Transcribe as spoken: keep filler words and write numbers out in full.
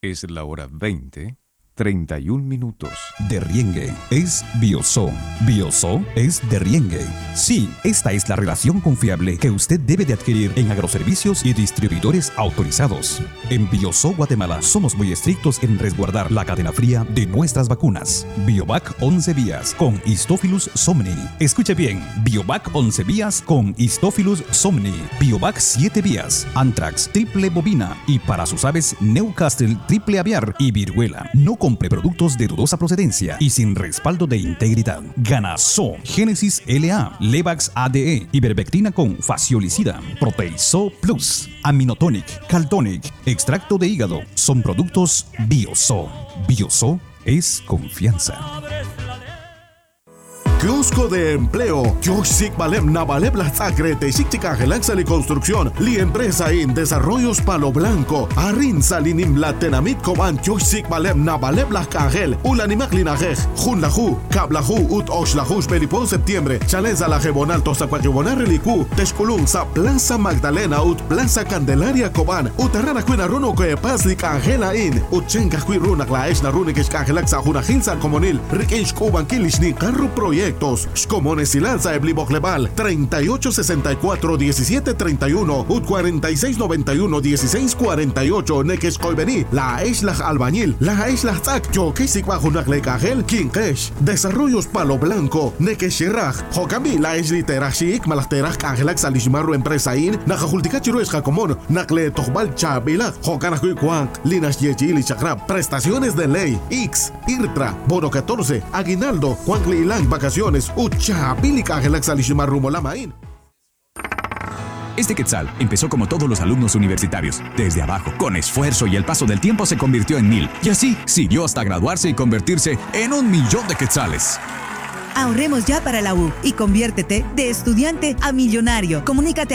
Es la hora veinte, treinta y un minutos. Derriengue es Bioso. Bioso es derriengue. Sí, esta es la relación confiable que usted debe de adquirir en agroservicios y distribuidores autorizados. En Bioso Guatemala somos muy estrictos en resguardar la cadena fría de nuestras vacunas. Biovac once vías con Histophilus somni. Escuche bien, Biovac once vías con Histophilus somni. Biovac siete vías, Anthrax, triple bovina y para sus aves Newcastle, triple aviar y viruela. No compre productos de dudosa procedencia y sin respaldo de integridad. Ganaso, Génesis L A, Levax A D E, Ivermectina con faciolicida, Proteiso Plus, Aminotonic, Caltonic, extracto de hígado. Son productos Bioso. Bioso es confianza. Kiosco de empleo. Kiosk Balem Navaleb la Sacre de Chichica Gelaxal y Construcción. Li empresa in Desarrollos Palo Blanco. Arin Salinim la Tenamit Coban Kiosk Balem Navaleb la Cagel. Ulanimac Linajej. Junlahu. Kablahu Ut Oshlahush Belipon Septiembre. Chaleza la Gebonal Tosacuaquibonar Relicu. Texculun Sa Plaza Magdalena Ut Plaza Candelaria Coban. Utarana Cuina Runo que Pasli Cangela in. Uchenca Cuirunak la Eshna Runik Cangelaxa Junajilsa Comunil. Rikish Cuban Kilishni Carro Proyecto. Comones y Lanza Eblibok Lebal treinta y ocho sesenta y cuatro diecisiete treinta y uno U cuarenta y seis noventa y uno dieciséis cuarenta y ocho Nekesh Koibeni La Eshlach Albañil La Eshlach Zak Yo Kesik Bajunak Lekagel Kinkesh Desarrollos Palo Blanco Nekesh Shirach Hokami La Eshliterashik Malachterach Angelak Salishmaru Empresain Nakajultikachirues Jacomon Nakle Tohbal Chabilak Hokanakui Kwank Linas Yechili Chakrab Prestaciones de ley X IRTRA Bono catorce Aguinaldo Kwankli Ilang Vacaciones Ucha, Pilica, Gelaxalishimar Rumolamain. Este Quetzal empezó como todos los alumnos universitarios, desde abajo, con esfuerzo y el paso del tiempo se convirtió en mil. Y así siguió hasta graduarse y convertirse en un millón de quetzales. Ahorremos ya para la U y conviértete de estudiante a millonario. Comunícate